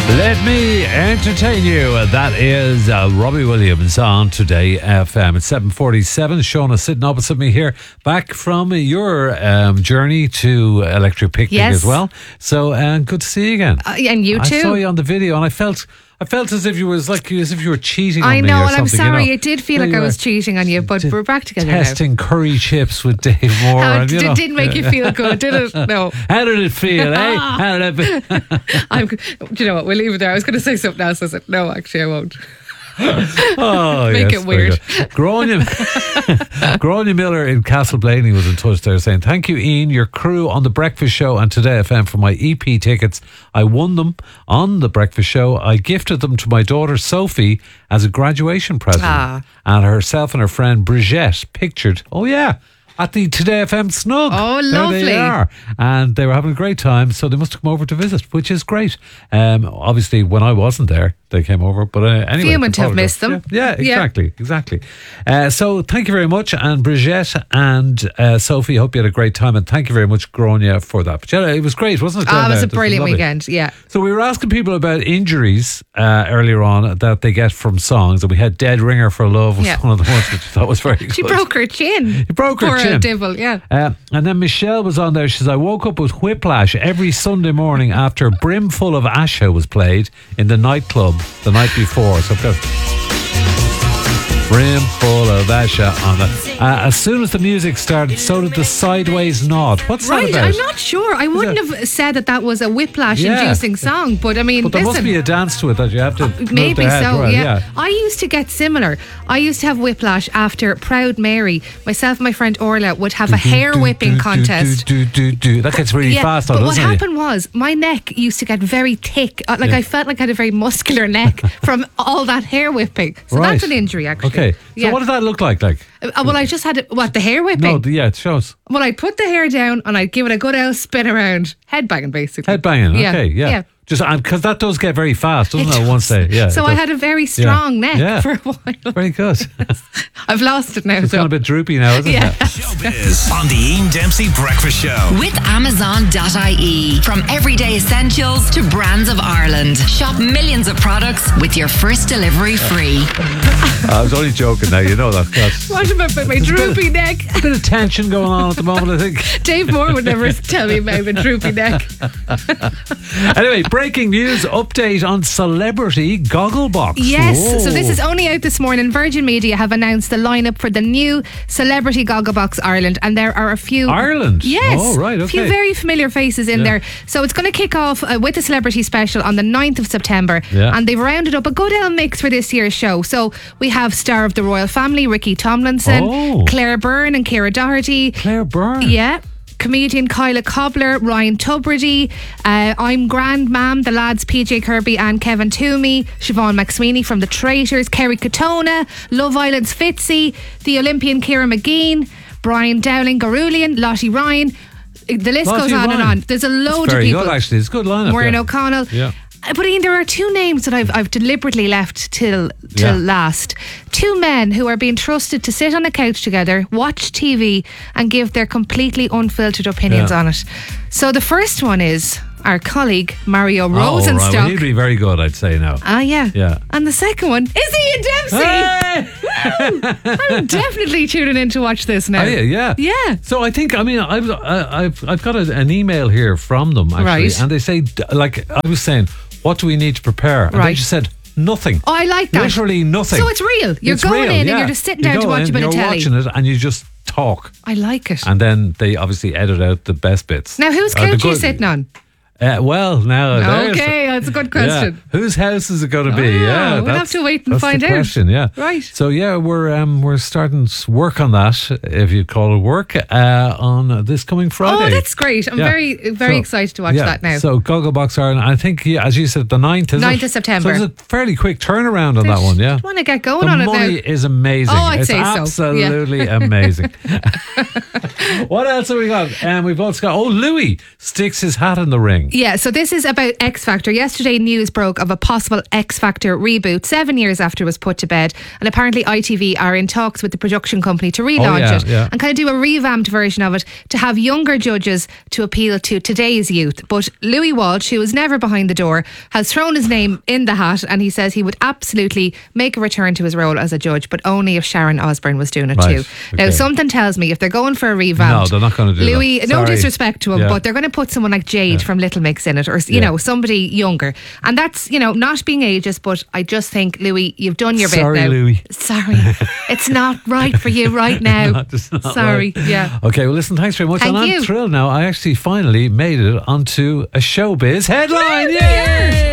Let me entertain you. That is Robbie Williams on Today FM. It's 7:47. Shona sitting opposite me here, back from your journey to Electric Picnic as well. So good to see you again. And you too. I saw you on the video, and I felt as if you were cheating on me. I know, or and I'm something, sorry. you know. It did feel like I was cheating on you, but we're back together testing now. curry chips with Dave Moore. It didn't make you feel good, did it? No. How did it feel, eh? How did it feel? Do you know what? We'll leave it there. I was going to say something else. I said, no, actually, I won't. Oh, Make yes, it weird. Grania Miller in Castle Blaney was in touch there saying, thank you, Ian, your crew on The Breakfast Show and Today FM for my EP tickets. I won them on The Breakfast Show. I gifted them to my daughter Sophie as a graduation present. And herself and her friend Brigitte pictured, at the Today FM Snug. Oh, lovely. There they are. And they were having a great time, so they must have come over to visit, which is great. Obviously, when I wasn't there, they came over. But anyway. Human to have missed them. Yeah, exactly. So thank you very much. And Brigitte and Sophie, hope you had a great time. And thank you very much, Grania, for that. But it was great, wasn't it? It was a brilliant weekend, yeah. So we were asking people about injuries earlier on that they get from songs. And we had Dead Ringer for Love was one of the ones which I thought was very good. She broke her chin. She broke her chin. Devil, yeah. And then Michelle was on there. She says, I woke up with whiplash every Sunday morning after Brimful of Asha was played in the nightclub the night before. So I've got Brimful of Asha on it. As soon as the music started, so did the sideways nod. What's that about? I'm not sure. I wouldn't have said that was a whiplash-inducing song, but I mean, but there must be a dance to it that you have to maybe move the head, so, right? yeah. I used to get similar. I used to have whiplash after Proud Mary. Myself and my friend Orla would have a hair whipping contest. That gets really fast, but doesn't it? What happened was my neck used to get very thick. I felt like I had a very muscular neck from all that hair whipping. So that's an injury, actually. Okay. So what did that look like? Well, I just had the hair whipping? No, it shows. Well, I'd put the hair down and I'd give it a good old spin around. Headbanging, basically. Headbanging, okay, yeah. Just because that does get very fast, doesn't it? Once they, So I had a very strong neck for a while. Very good. I've lost it now. It's gone a bit droopy now, isn't it? Showbiz on the Ian Dempsey Breakfast Show. With Amazon.ie. From everyday essentials to brands of Ireland. Shop millions of products with your first delivery free. I was only joking now, you know that. What about my droopy neck? A bit of tension going on at the moment, I think. Dave Moore would never tell me about a droopy neck. Anyway, breaking news update on Celebrity Gogglebox. Yes, so this is only out this morning. Virgin Media have announced the lineup for the new Celebrity Gogglebox Ireland, and there are a few... Ireland? Yes. Oh, right, okay. A few very familiar faces in there. So it's going to kick off with a celebrity special on the 9th of September, and they've rounded up a good old mix for this year's show. So we have star of the royal family, Ricky Tomlinson, Claire Byrne and Ciara Doherty. Claire Byrne? Yeah. Comedian Kyla Cobbler, Ryan Tubridy, I'm Grand Mam, the lads PJ Kirby and Kevin Toomey, Siobhan McSweeney from The Traitors, Kerry Katona, Love Island's Fitzy, the Olympian Ciara McGean, Brian Dowling, Garulian, Lottie Ryan. The list goes on and on. There's a load of people. Very good, actually. It's a good lineup. Maureen O'Connell. Yeah. But Ian, there are two names that I've deliberately left till last. Two men who are being trusted to sit on a couch together, watch TV and give their completely unfiltered opinions on it. So the first one is our colleague Mario Rosenstock. Right. Well, he'd be very good, I'd say now. Yeah. And the second one is Ian Dempsey. Hey! I'm definitely tuning in to watch this now. Oh, yeah. So I think, I've got an email here from them actually, and they say, like I was saying, what do we need to prepare? And they just said nothing. Oh, I like that. Literally nothing. So it's real. You're going in and you're just sitting down to watch a bit of telly. You're watching it and you just talk. I like it. And then they obviously edit out the best bits. Now, whose couch are you sitting on? Well, now okay, that's a good question. Yeah. Whose house is it going to be? We'll have to wait and find out. That's the question, yeah. Right. So we're starting work on that, if you call it work, on this coming Friday. Oh, that's great! I'm very excited to watch that now. So Gogglebox Ireland, I think, as you said, the 9th is 9th of September. So it's a fairly quick turnaround on that one. Yeah. I want to get going on it now. The money is amazing. Oh, I'd say so. Absolutely amazing. What else have we got? We've also got Louis sticks his hat in the ring. thing. Yeah, so this is about X Factor. Yesterday, news broke of a possible X Factor reboot 7 years after it was put to bed. And apparently ITV are in talks with the production company to relaunch it and kind of do a revamped version of it to have younger judges to appeal to today's youth. But Louis Walsh, who was never behind the door, has thrown his name in the hat, and he says he would absolutely make a return to his role as a judge, but only if Sharon Osbourne was doing it too. Now, something tells me if they're going for a revamp, no, they're not going to do Louis, that. no disrespect to him, but they're going to put someone like Jade from Little Mix in it, or you know, somebody younger. And that's, you know, not being ageist, but I just think, Louis, you've done your bit now. Louis. Sorry, it's not right for you right now. Sorry, right. yeah. Okay, well, listen, thanks very much. Thank and you. I'm thrilled now. I actually finally made it onto a showbiz headline. Yay!